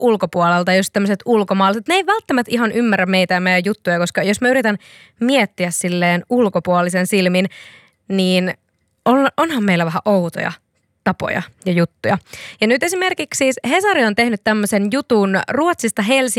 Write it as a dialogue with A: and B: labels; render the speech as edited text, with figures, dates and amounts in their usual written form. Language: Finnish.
A: ulkopuolelta, just tämmöiset ulkomaalaiset, ne ei välttämättä ihan ymmärrä meitä ja meidän juttuja, koska jos mä yritän miettiä silleen ulkopuolisen silmin, niin onhan meillä vähän outoja tapoja ja juttuja. Ja nyt esimerkiksi siis Hesari on tehnyt tämmöisen jutun Ruotsista Helsinkiin